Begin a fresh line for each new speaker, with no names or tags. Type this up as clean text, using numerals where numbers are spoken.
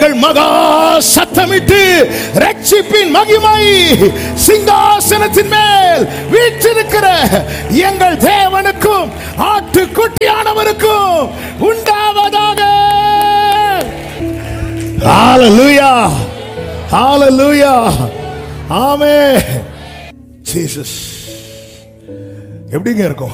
அவர்கள் மகா சத்தமிட்டு ரட்சிப்பின் மகிமை சிங்காசனத்தின் மேல் வீற்றிருக்கிற எங்கள் தேவனுக்கும் ஆட்டுக்குட்டியானவருக்கும் உண்டாவதாக. ஹalleluya, ஹalleluya, ஆமென். ஜீசஸ் எப்படிங்க இருக்கும்?